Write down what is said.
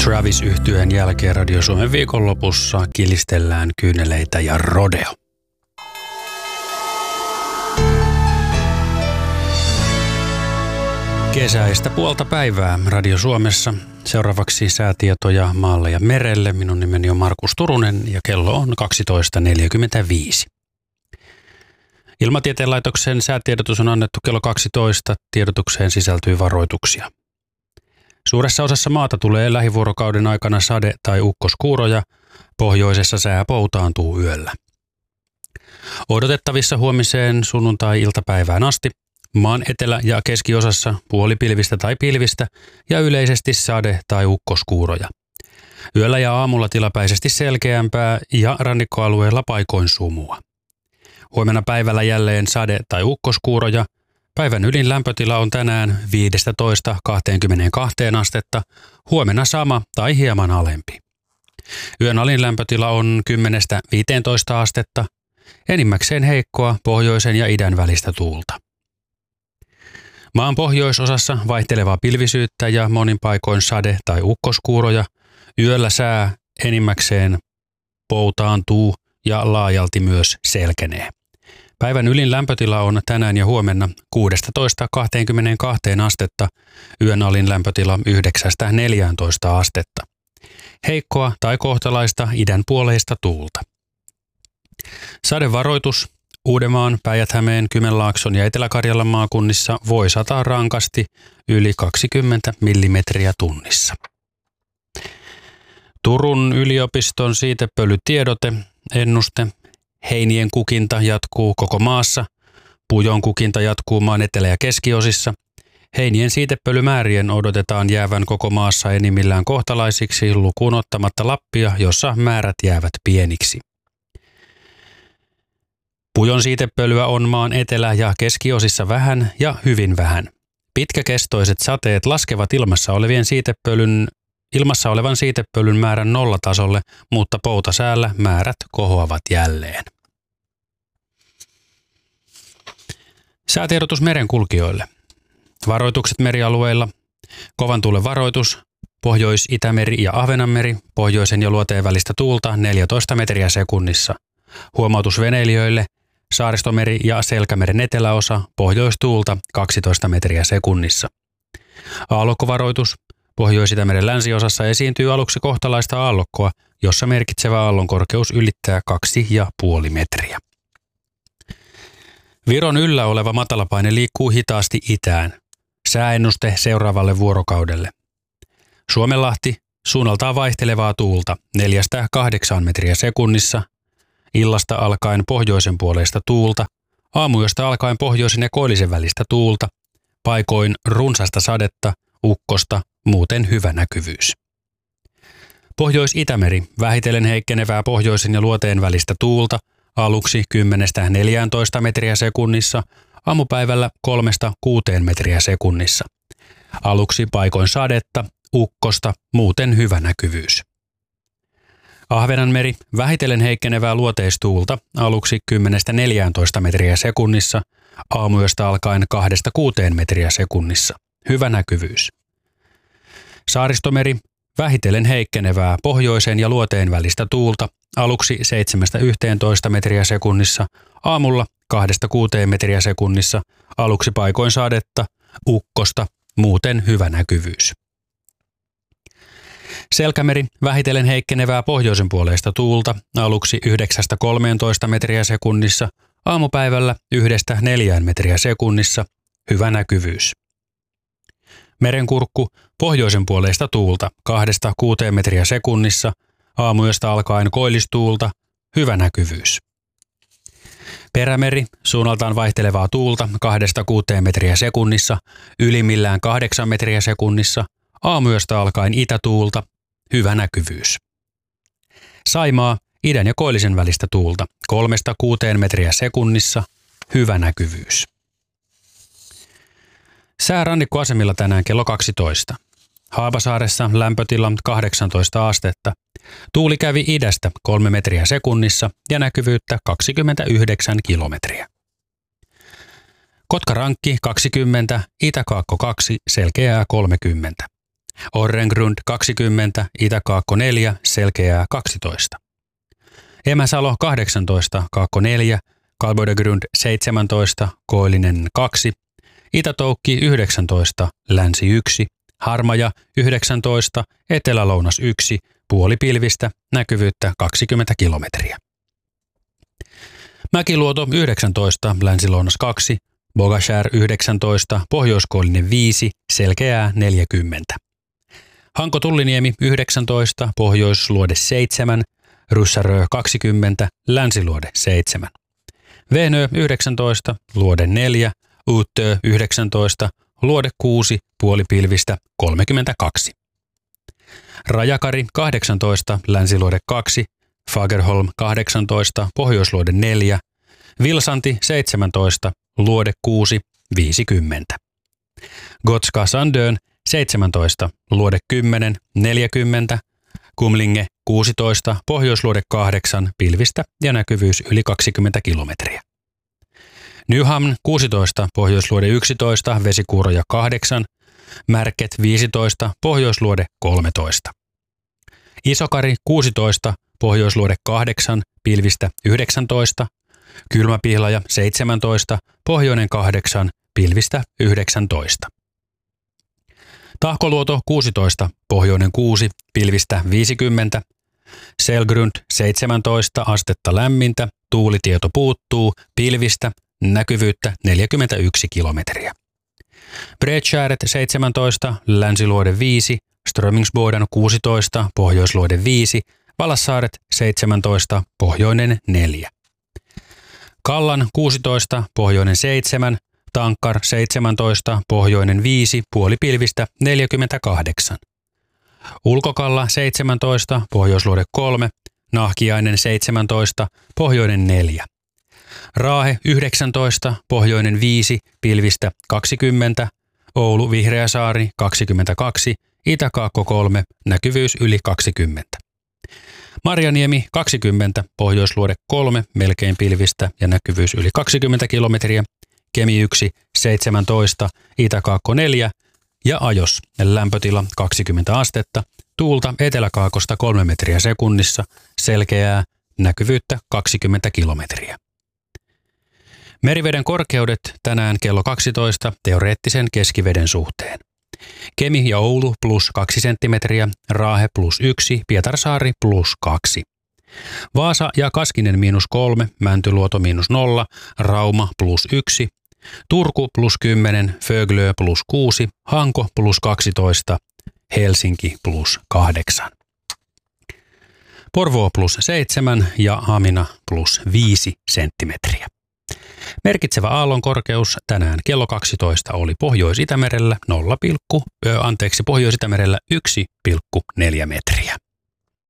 Travis-yhtyeen jälkeen Radio Suomen viikonlopussa kilistellään kyyneleitä ja rodeo. Kesäistä puolta päivää Radio Suomessa. Seuraavaksi säätietoja maalle ja merelle. Minun nimeni on Markus Turunen ja kello on 12.45. Ilmatieteen laitoksen säätiedotus on annettu kello 12. Tiedotukseen sisältyy varoituksia. Suuressa osassa maata tulee lähivuorokauden aikana sade- tai ukkoskuuroja. Pohjoisessa sää poutaantuu yöllä. Odotettavissa huomiseen sunnuntai-iltapäivään asti maan etelä- ja keskiosassa puolipilvistä tai pilvistä ja yleisesti sade- tai ukkoskuuroja. Yöllä ja aamulla tilapäisesti selkeämpää ja rannikkoalueella paikoin sumua. Huomenna päivällä jälleen sade- tai ukkoskuuroja. Päivän ylin lämpötila on tänään 15–22 astetta, huomenna sama tai hieman alempi. Yön alin lämpötila on 10–15 astetta, enimmäkseen heikkoa pohjoisen ja idän välistä tuulta. Maan pohjoisosassa vaihtelevaa pilvisyyttä ja monin paikoin sade- tai ukkoskuuroja. Yöllä sää enimmäkseen poutaantuu ja laajalti myös selkenee. Päivän ylin lämpötila on tänään ja huomenna 16–22 astetta, yön alin lämpötila 9–14 astetta. Heikkoa tai kohtalaista idän puoleista tuulta. Sadevaroitus Uudenmaan, Päijät-Hämeen, Kymenlaakson ja Etelä-Karjalan maakunnissa voi sataa rankasti yli 20 millimetriä tunnissa. Turun yliopiston siitepölytiedote, ennuste. Heinien kukinta jatkuu koko maassa. Pujon kukinta jatkuu maan etelä- ja keskiosissa. Heinien siitepölymäärien odotetaan jäävän koko maassa enimmillään kohtalaisiksi lukuun ottamatta Lappia, jossa määrät jäävät pieniksi. Pujon siitepölyä on maan etelä- ja keskiosissa vähän ja hyvin vähän. Pitkäkestoiset sateet laskevat ilmassa olevan siitepölyn määrän nollatasolle, mutta poutasäällä määrät kohoavat jälleen. Säätiedotus merenkulkijoille. Varoitukset merialueilla. Kovan tuulen varoitus. Pohjois-Itämeri ja Ahvenanmeri. Pohjoisen ja luoteen välistä tuulta 14 metriä sekunnissa. Huomautus veneilijöille. Saaristomeri ja Selkämeren eteläosa. Pohjoistuulta 12 metriä sekunnissa. Aallokkovaroitus. Pohjois-Itämeren länsiosassa esiintyy aluksi kohtalaista aallokkoa, jossa merkitsevä aallonkorkeus ylittää 2,5 metriä. Viron yllä oleva matalapaine liikkuu hitaasti itään. Sääennuste seuraavalle vuorokaudelle. Suomenlahti, suunnaltaan vaihtelevaa tuulta 4–8 metriä sekunnissa. Illasta alkaen pohjoisen puoleista tuulta. Aamuyöstä alkaen pohjoisen ja koillisen välistä tuulta. Paikoin runsasta sadetta, ukkosta, muuten hyvä näkyvyys. Pohjois-Itämeri, vähitellen heikkenevää pohjoisen ja luoteen välistä tuulta, aluksi 10–14 metriä sekunnissa, aamupäivällä 3–6 metriä sekunnissa. Aluksi paikoin sadetta, ukkosta, muuten hyvä näkyvyys. Ahvenanmeri, vähitellen heikkenevää luoteistuulta, aluksi 10–14 metriä sekunnissa, aamuyöstä alkaen 2–6 metriä sekunnissa. Hyvä näkyvyys. Saaristomeri, vähitellen heikkenevää pohjoisen ja luoteen välistä tuulta, aluksi 7–11 metriä sekunnissa, aamulla 2–6 metriä sekunnissa, aluksi paikoin sadetta, ukkosta, muuten hyvä näkyvyys. Selkämeri, vähitellen heikkenevää pohjoisen puoleista tuulta, aluksi 9–13 metriä sekunnissa, aamupäivällä 1–4 metriä sekunnissa, hyvä näkyvyys. Merenkurkku, pohjoisen puoleista tuulta 2–6 metriä sekunnissa, aamuyöstä alkaen koillistuulta, hyvä näkyvyys. Perämeri, suunnaltaan vaihtelevaa tuulta 2–6 metriä sekunnissa, ylimmillään 8 metriä sekunnissa, aamuyöstä alkaen itätuulta, hyvä näkyvyys. Saimaa, idän ja koillisen välistä tuulta 3–6 metriä sekunnissa, hyvä näkyvyys. Sää rannikkoasemilla tänään kello 12. Haapasaaressa lämpötila 18 astetta. Tuuli kävi idästä 3 metriä sekunnissa ja näkyvyyttä 29 kilometriä. Kotkarankki 20, Itäkaakko 2, selkeää 30. Orrengrund 20, Itä-Kaakko 4, Selkeää 12. Emäsalo 18, Kaakko 4, Kalbodegrund 17, Koillinen 2, Itä-Toukki 19, Länsi 1, Harmaja 19, Etelä-Lounas 1, puolipilvistä, näkyvyyttä 20 kilometriä. Mäkiluoto 19, Länsi-Lounas 2, Bogashär 19, Pohjois-Koillinen 5, Selkeää 40. Hanko-Tulliniemi 19, Pohjois-Luode 7, Ryssärö 20, Länsiluode 7. Vehnö 19, Luode 4, Uutö 19, Luode 6, puolipilvistä 32. Rajakari 18, Länsiluode 2, Fagerholm 18, Pohjoisluode 4, Vilsanti 17, Luode 6, 50. Gotska Sandön 17, Luode 10, 40, Kumlinge 16, Pohjoisluode 8, pilvistä ja näkyvyys yli 20 kilometriä. Nyhamn 16, Pohjoisluode 11, vesikuuroja 8, Märket 15, Pohjoisluode 13. Isokari 16, Pohjoisluode 8, pilvistä 19, Kylmäpihlaja 17, Pohjoinen 8, pilvistä 19. Tahkoluoto 16, Pohjoinen 6, pilvistä 50, Selgrund 17, astetta lämmintä, tuulitieto puuttuu, pilvistä, näkyvyyttä 41 kilometriä. Bredskääret 17, Länsiluode 5, Strömingsboden 16, Pohjoisluode 5, Valassaaret 17, Pohjoinen 4. Kallan 16, Pohjoinen 7, Tankkar 17, Pohjoinen 5, puolipilvistä 48. Ulkokalla 17, Pohjoisluode 3, Nahkiainen 17, Pohjoinen 4. Raahe 19, Pohjoinen 5, pilvistä 20, Oulu Vihreäsaari 22, Itä-Kaakko 3, näkyvyys yli 20. Marjaniemi 20, Pohjoisluode 3, melkein pilvistä ja näkyvyys yli 20 kilometriä, Kemi 1, 17, Itä-Kaakko 4 ja Ajos, lämpötila 20 astetta, tuulta eteläkaakosta 3 metriä sekunnissa, selkeää, näkyvyyttä 20 kilometriä. Meriveden korkeudet tänään kello 12 teoreettisen keskiveden suhteen. Kemi ja Oulu plus 2 senttimetriä, Raahe plus 1, Pietarsaari plus 2. Vaasa ja Kaskinen -3, Mäntyluoto -0, Rauma plus 1, Turku plus 10, Föglö plus 6, Hanko plus 12, Helsinki plus 8. Porvoo plus 7 ja Hamina plus 5 senttimetriä. Merkitsevä aallon korkeus tänään kello 12 oli Pohjois-Itämerellä 1,4 metriä.